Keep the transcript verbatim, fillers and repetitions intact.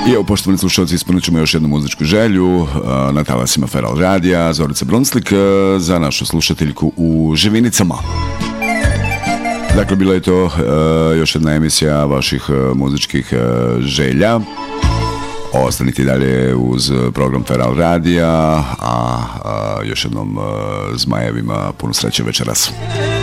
I evo, poštovani slušalci, ispunit ćemo još jednu muzičku želju na talasima Feral radija, Zorica Brunslik, za našu slušateljku u Živinicama. Dakle, bila je to još jedna emisija vaših muzičkih želja. Ostanite dalje uz program Feral radija, a još jednom Zmajevima puno sreće večeras.